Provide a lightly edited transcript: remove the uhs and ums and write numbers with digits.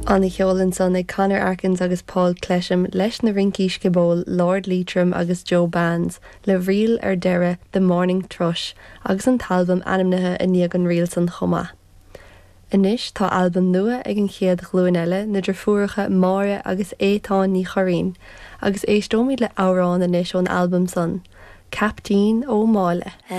Anna cheolann son ag Conor Atkins agus Paul Clesham leis na rincis go ból Lord Leitrim agus Joe Bands le rial ar deire The Morning Thrush agus an talbum animnithe a níag an rial san chuma. Inis tá album nua ag an chéad ghlúin eile na drafúracha Máire agus Étáin ní Choirín agus éistóimid le árán inis ón album son, Captain ó Máile.